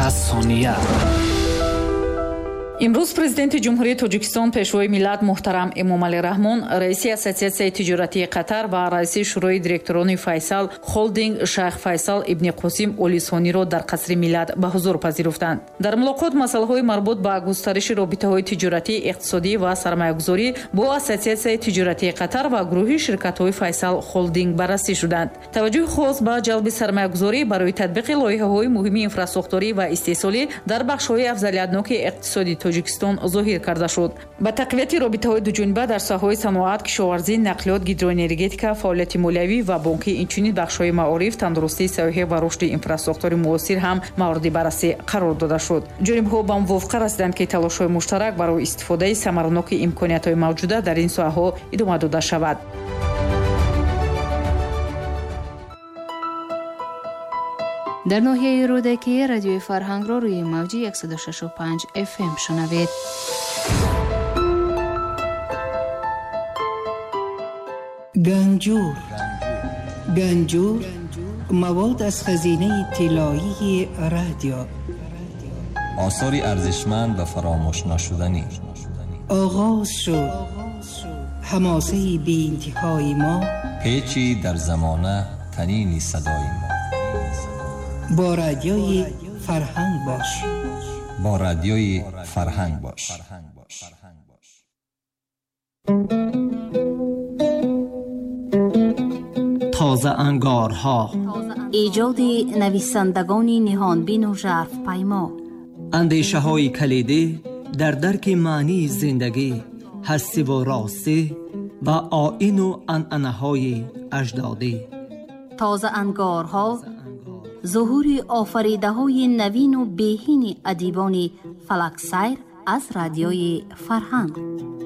60 ثانیه. امروز پرزیدنت جمهوری تاجیکستان پیشوای ملت محترم امامعلی رحمون، رئیس اسوسیاسیون تجارتی قطر و رئیس شورای دیرکتوران فیصل هولدینگ شیخ فیصل ابن قاسم اولیسانی را در قصر ملت به حضور پذیرفتند. در ملاقات مسائل مربوط به گسترش رابطه‌های تجارتی، اقتصادی و سرمایه‌گذاری با اسوسیاسیون تجارتی قطر و گروه شرکت‌های فیصل هولدینگ بررسی شدند. توجه خاص به جلب سرمایه‌گذاری برای تطبیق لایحه‌های مهم انفراستراکتوری و استحصالی در بخش‌های افضلیت‌ناک اقتصادی تاجیکستان ظاهر کرده شد. با تقویت رابطه‌های دوجانبه در ساحه‌های صنعت، کشاورزی، نقلیات، گیدروانرژیتیکا، فعالیت مالیوی و بانکی، اینچنین بخش‌های معارف، تندرستی، سیاحت و رشد انفراستراکتوری معاصر هم مورد بررسی قرار داده شد. جانب‌ها به موافقت رسیدند که تلاش‌های مشترک برای استفاده ثمرناک امکانات‌های موجوده در این ساحه‌ها ادامه داده شود. در ناحیه رودکی رادیوی فرهنگ را روی موج 106.5 FM شنوید. گنجور مواد از خزینه طلایی رادیو، آثار ارزشمند و فراموش نشدنی. آغاز شد حماسه بی انتهای ما، پیچی در زمانه تنین صدای ما. با رادیوی فرهنگ باش. با رادیوی فرهنگ باش. تازه انگارها، ایجاد نویسندگان نهانبین و ژرف پیما، اندیشه های کلیدی در درک معنی زندگی، هستی و راستی و آیین و عنعنه های اجدادی. تازه انگارها، ظهور آفریده های نوین و بهین ادیبان فلک سیر از رادیوی فرهنگ.